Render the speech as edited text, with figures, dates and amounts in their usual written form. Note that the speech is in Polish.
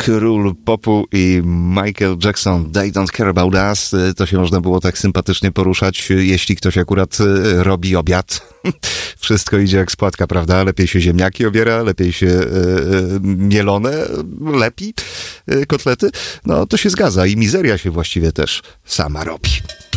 król popu i Michael Jackson, They Don't Care About Us. To się można było tak sympatycznie poruszać, jeśli ktoś akurat robi obiad. Wszystko idzie jak z płatka, prawda? Lepiej się ziemniaki obiera, lepiej się mielone lepi kotlety. No to się zgadza i mizeria się właściwie też sama robi.